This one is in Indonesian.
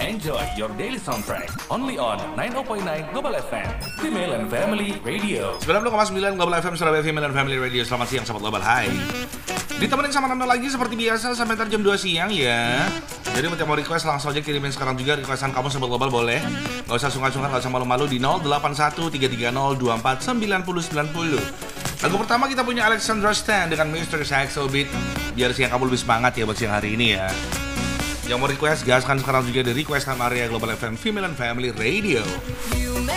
Enjoy your daily soundtrack only on 90.9 Global FM, Female and Family Radio. 90,9 Global FM Surabaya, Female and Family Radio. Selamat siang Sobat Global, hai. Ditemenin sama Nando lagi seperti biasa sampai ntar jam 2 siang ya. Jadi buat yang mau request langsung aja kirimin sekarang juga requestan kamu Sobat Global, boleh. Gak usah sungkan-sungkan, gak usah malu-malu di 081330249090. Lagu pertama kita punya Alexandra Stan dengan Mr. Saxo Beat. Biar siang kamu lebih semangat ya buat siang hari ini ya. Yang mau request, gaskan sekarang juga di requestan area Global FM Female and Family Radio.